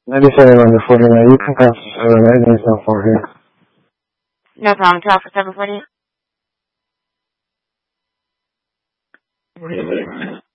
97 under 49. You can pass the 7. Anything's not far here. No problem. Call for 748. Wait a minute.